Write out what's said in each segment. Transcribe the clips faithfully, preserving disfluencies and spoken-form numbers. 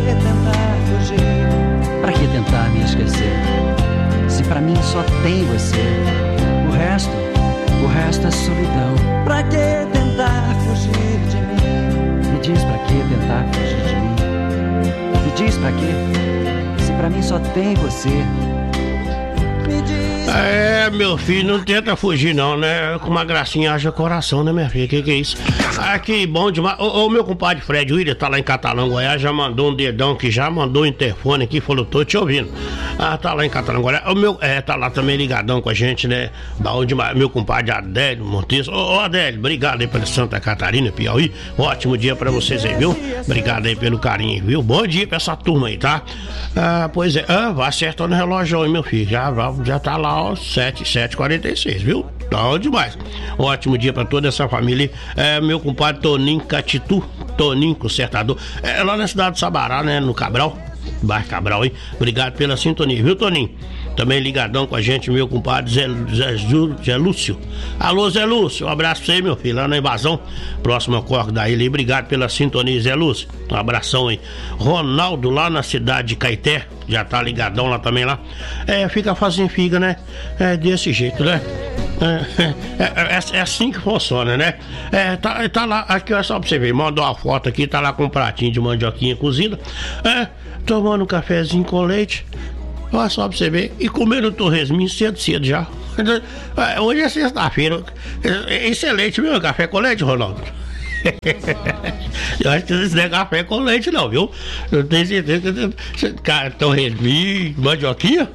tentar fugir? Pra que tentar me esquecer? Se pra mim só tem você. O resto, o resto é solidão. Pra que tentar fugir de mim? Me diz pra que tentar fugir de mim? Me diz pra quê? Se pra mim só tem você. Me diz. É, meu filho, não tenta fugir não, né? Com uma gracinha haja coração, né, minha filha? Que que é isso? Ah, que bom demais. O, o meu compadre Fred William tá lá em Catalão, Goiás, já mandou um dedão que já mandou o interfone aqui, falou, tô te ouvindo. Ah, tá lá em Catalão, Goiás. O meu, é, tá lá também ligadão com a gente, né? Bom demais. Meu compadre Adélio Montes. Ô, ô, Adélio, obrigado aí pela Santa Catarina, Piauí. Ótimo dia pra vocês aí, viu? Obrigado aí pelo carinho, viu? Bom dia pra essa turma aí, tá? Ah, pois é. Ah, vai acertando o relógio aí, meu filho. Já, já tá lá, ó, sete e quarenta e seis, viu? Tá demais. Ótimo dia pra toda essa família. É, meu compadre Toninho Catitu, Toninho Consertador. É lá na cidade de Sabará, né? No Cabral. Bairro Cabral, hein? Obrigado pela sintonia, viu, Toninho? Também ligadão com a gente, meu compadre Zé, Zé, Zé Lúcio. Alô, Zé Lúcio, um abraço pra você, meu filho, lá na Invasão, próximo ao Corre da Ilha. Obrigado pela sintonia, Zé Lúcio. Um abração aí. Ronaldo, lá na cidade de Caeté, já tá ligadão lá também lá. É, fica fazendo figa, né? É desse jeito, né? É, é, é, é assim que funciona, né? É, tá, tá lá, aqui é só pra você ver, mandou uma foto aqui, tá lá com um pratinho de mandioquinha cozida, é, tomando um cafezinho com leite, olha só pra você ver, e comendo torresminho cedo, cedo já. É, hoje é sexta-feira, é excelente, meu, café com leite, Ronaldo. Eu acho que isso não é café com leite não, viu? Eu tenho certeza que torresminho, mandioquinha.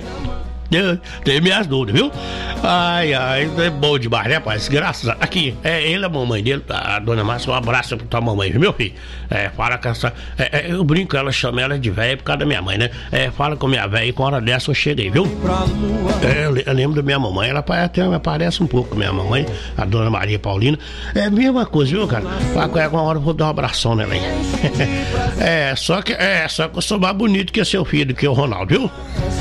Tem minhas dúvidas, viu? Ai, ai, é bom demais, né, pai? Graças a... Aqui, é ele, a mamãe dele, a dona Márcia, um abraço pra tua mamãe, viu, meu filho? É, fala com essa... É, é, eu brinco, ela chama ela de velha por causa da minha mãe, né? É, fala com minha velha e com a hora dessa eu cheguei, viu? É, eu, eu lembro da minha mamãe, ela até me parece um pouco com minha mamãe, a dona Maria Paulina. É a mesma coisa, viu, cara? Fala com ela, uma hora eu vou dar um abração nela aí. É, só que, é, só que eu sou mais bonito que seu filho, que o Ronaldo, viu?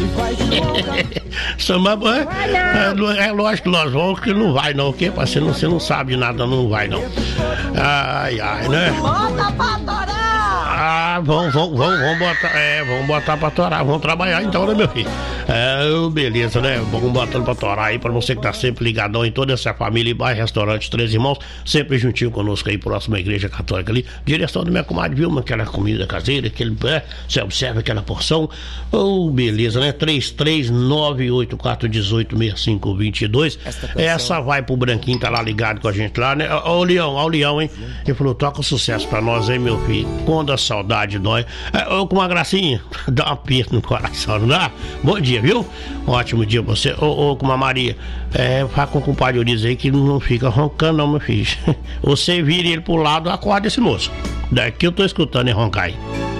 Samba, é, é, é lógico que nós vamos, que não vai não, porque você não, você não sabe de nada, não vai não. Ai, ai, né? Bota pra torar! Ah, vamos, vamos, vamos, vamos botar, é, vamos botar pra torar, vamos trabalhar então, né, meu filho? É, beleza, né? Vamos botando pra torar aí, pra você que tá sempre ligadão em toda essa família, Bairro Restaurante Três Irmãos, sempre juntinho conosco aí, próximo à Igreja Católica ali, direção da minha comadre Vilma, aquela comida caseira, aquele, é, você observa aquela porção, oh, beleza, né? três três nove oito quatro um oito seis cinco dois dois, essa vai pro Branquinho, tá lá ligado com a gente lá, né? Ó o Leão, ó o Leão, hein? Ele falou, toca sucesso pra nós, hein, meu filho? Quando a saudade dói, é, ô, com uma gracinha, dá um aperto no coração, não dá? Bom dia, viu? Ótimo dia pra você. Ô, ô, com a Maria, é, fala com o compadre Euriz aí que não fica roncando não, meu filho. Você vira ele pro lado, acorda esse moço. Daqui eu tô escutando ele roncar aí.